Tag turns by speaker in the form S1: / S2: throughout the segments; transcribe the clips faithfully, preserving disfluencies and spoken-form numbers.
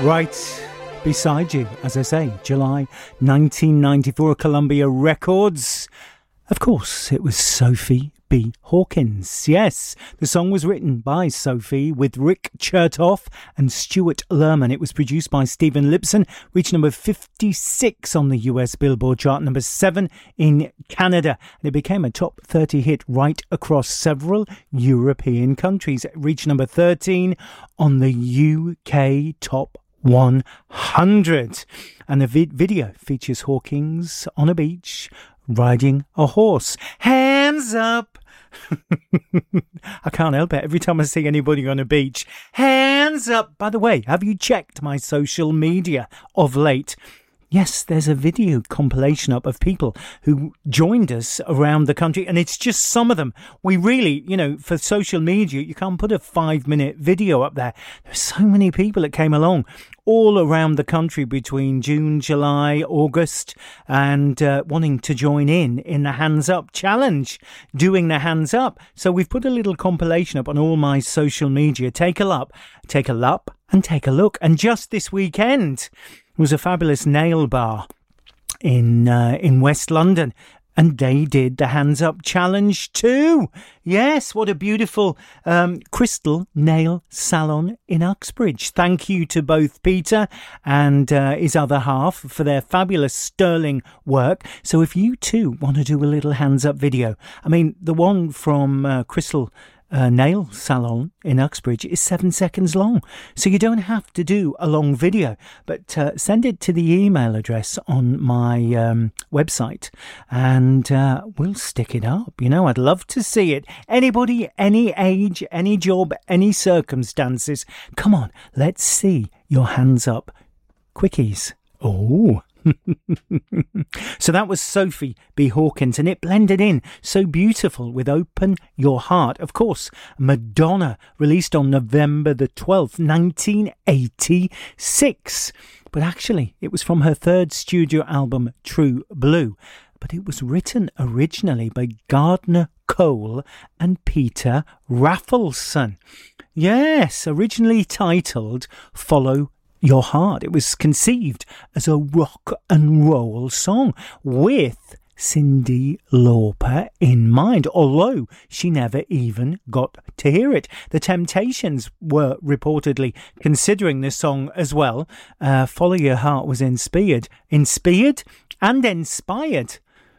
S1: Right beside you, as I say, July nineteen ninety-four, Columbia Records. Of course, it was Sophie B. Hawkins. Yes, the song was written by Sophie with Rick Chertoff and Stuart Lerman. It was produced by Stephen Lipson, reached number fifty-six on the U S Billboard chart, number seven in Canada. And it became a top thirty hit right across several European countries. It reached number thirteen on the U K top one hundred. And the vid- video features Hawkins on a beach riding a horse. Hands up! I can't help it. Every time I see anybody on a beach, hands up. By the way, have you checked my social media of late? Yes, there's a video compilation up of people who joined us around the country, and it's just some of them. We really, you know, for social media, you can't put a five-minute video up there. There's so many people that came along all around the country between June, July, August, and uh, wanting to join in in the Hands Up Challenge, doing the Hands Up. So we've put a little compilation up on all my social media. Take a look, take a look, and take a look. And just this weekend was a fabulous nail bar in uh, in West London, and they did the Hands Up Challenge too. Yes, what a beautiful um, Crystal Nail Salon in Uxbridge. Thank you to both Peter and uh, his other half for their fabulous sterling work. So if you too want to do a little Hands Up video, I mean, the one from uh, Crystal Uh, nail salon in Uxbridge is seven seconds long, so you don't have to do a long video, but uh, send it to the email address on my um, website and uh, we'll stick it up. You know, I'd love to see it. Anybody, any age, any job, any circumstances, come on, let's see your hands up quickies. Oh. So that was Sophie B. Hawkins, and it blended in so beautiful with Open Your Heart. Of course, Madonna, released on November the twelfth, nineteen eighty-six. But actually, it was from her third studio album, True Blue. But it was written originally by Gardner Cole and Peter Raffleson. Yes, originally titled Follow Your Heart. It was conceived as a rock and roll song with Cyndi Lauper in mind, although she never even got to hear it. The Temptations were reportedly considering this song as well. Uh, Follow Your Heart was inspired, inspired and inspired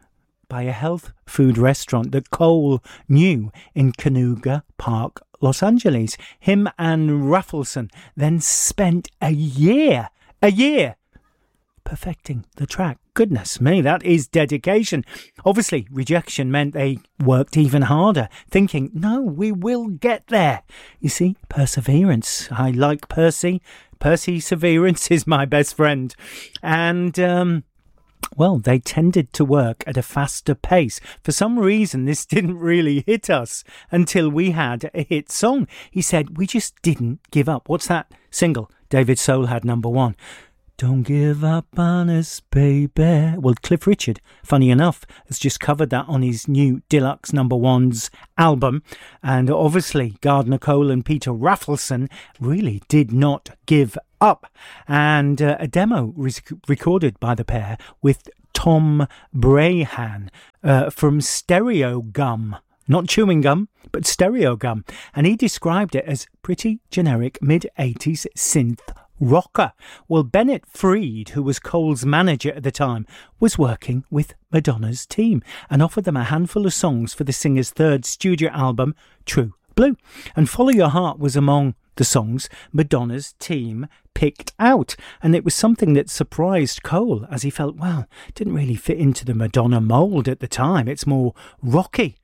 S1: by a health food restaurant that Cole knew in Canoga Park, Los Angeles. Him and Raffleson then spent a year, a year, perfecting the track. Goodness me, that is dedication. Obviously, rejection meant they worked even harder, thinking, no, we will get there. You see, perseverance. I like Percy. Perseverance is my best friend. And, um... well, they tended to work at a faster pace. For some reason, this didn't really hit us until we had a hit song. He said, we just didn't give up. What's that single David Soul had number one? Don't give up on us, baby. Well, Cliff Richard, funny enough, has just covered that on his new Deluxe Number Ones album. And obviously, Gardner Cole and Peter Raffleson really did not give up. And uh, a demo re- recorded by the pair with Tom Brahan uh, from Stereo Gum. Not chewing gum, but stereo gum. And he described it as pretty generic mid-eighties synth rocker. Well, Bennett Freed, who was Cole's manager at the time, was working with Madonna's team and offered them a handful of songs for the singer's third studio album, True Blue. And Follow Your Heart was among the songs Madonna's team picked out. And it was something that surprised Cole, as he felt, well, it didn't really fit into the Madonna mould at the time. It's more rocky.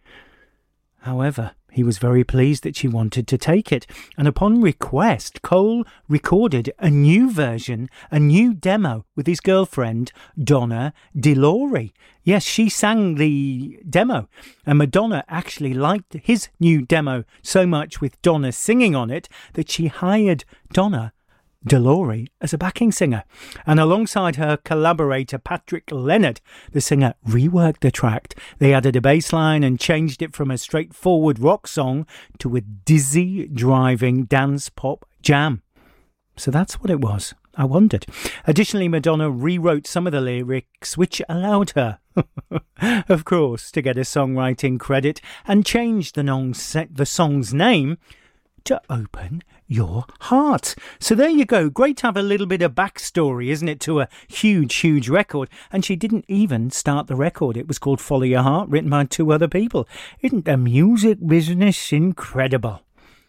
S1: However, he was very pleased that she wanted to take it, and upon request, Cole recorded a new version, a new demo with his girlfriend, Donna DeLory. Yes, she sang the demo, and Madonna actually liked his new demo so much with Donna singing on it that she hired Donna DeLory as a backing singer, and alongside her collaborator Patrick Leonard, the singer reworked the track. They added a bass line and changed it from a straightforward rock song to a dizzy driving dance pop jam. So that's what it was. I wondered. Additionally, Madonna rewrote some of the lyrics, which allowed her, of course, to get a songwriting credit and changed the, non- the song's name to Open Your Heart. So there you go. Great to have a little bit of backstory, isn't it, to a huge, huge record. And she didn't even start the record. It was called Follow Your Heart, written by two other people. Isn't the music business incredible?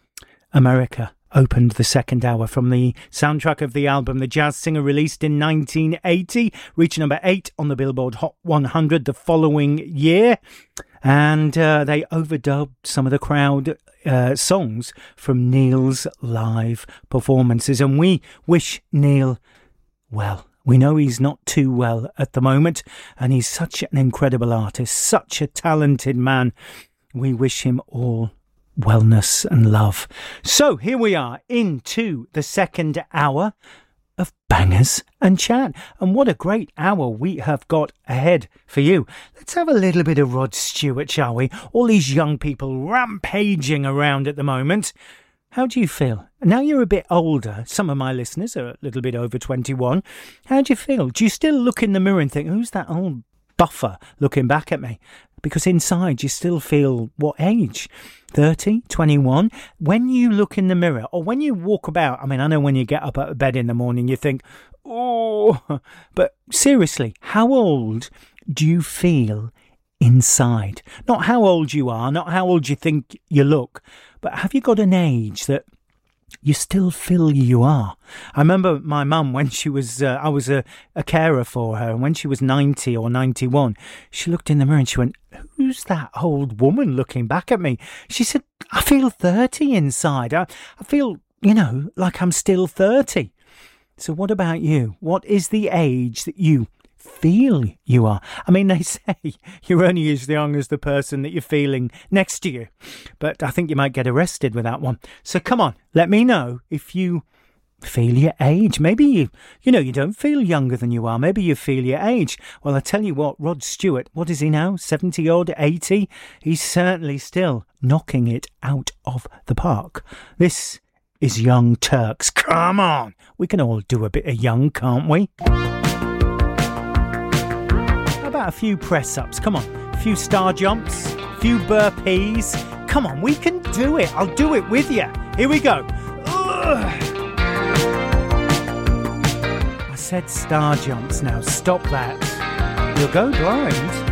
S1: America opened the second hour from the soundtrack of the album The Jazz Singer, released in nineteen eighty, reached number eight on the Billboard Hot one hundred the following year. And uh, they overdubbed some of the crowd uh, songs from Neil's live performances. And we wish Neil well. We know he's not too well at the moment, and he's such an incredible artist, such a talented man. We wish him all wellness and love. So here we are into the second hour of Bangers and Chat. And what a great hour we have got ahead for you. Let's have a little bit of Rod Stewart, shall we? All these young people rampaging around at the moment. How do you feel? Now you're a bit older. Some of my listeners are a little bit over twenty-one. How do you feel? Do you still look in the mirror and think, who's that old buffer looking back at me? Because inside you still feel what age? thirty, twenty-one? When you look in the mirror or when you walk about, I mean, I know when you get up out of bed in the morning, you think, oh, but seriously, how old do you feel inside? Not how old you are, not how old you think you look, but have you got an age that you still feel you are? I remember my mum when she was, uh, I was a, a carer for her, and when she was ninety or ninety-one, she looked in the mirror and she went, who's that old woman looking back at me? She said, I feel thirty inside. I, I feel, you know, like I'm still thirty. So what about you? What is the age that you feel you are? I mean, they say you're only as young as the person that you're feeling next to you, but I think you might get arrested with that one. So come on, let me know if you feel your age. Maybe you, you know, you don't feel younger than you are. Maybe you feel your age. Well, I tell you what, Rod Stewart, what is he now? seventy odd, eighty? He's certainly still knocking it out of the park. This is Young Turks. Come on, we can all do a bit of young, can't we? About a few press-ups, come on, a few star jumps, a few burpees. Come on, we can do it. I'll do it with you. Here we go. Ugh. I said star jumps now. Stop that. You'll go blind.